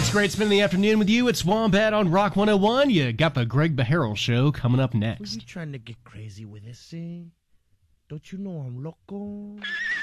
It's great spending the afternoon with you. It's Wombat on Rock 101. You got the Greg Beharrell Show coming up next. Were you trying to get crazy with this, eh? Don't you know I'm loco?